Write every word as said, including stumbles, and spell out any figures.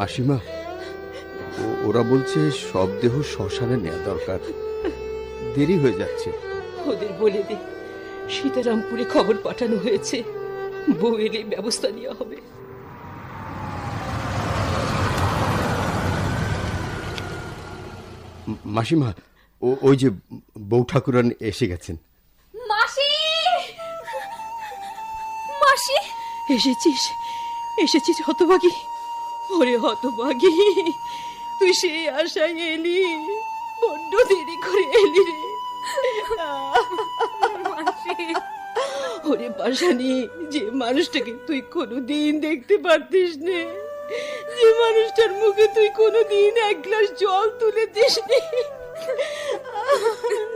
মাসিমা, ওরা বলছে সব দেহ শ্মশানে নেওয়া দরকার, দেরি হয়ে যাচ্ছে। ওদের বলে দে সীতারামপুরে খবর পাঠানো হয়েছে, বউ এলে ব্যবস্থা নেওয়া হবে। মাসিমা, ওই যে বউ ঠাকুরান এসে গেছেন। মাসি, মাসি এসেছিস, এসেছিস হতভাগী। ওরে হতভাগী, তুই সেই আশায় এলি, বড্ড দেরি করে এলি রে। ওরে পাশানি, যে মানুষটাকে তুই কোনোদিন দেখতে পারতিস নে, যে মানুষটার মুখে তুই কোনোদিন এক গ্লাস জল তুলে দিস নি,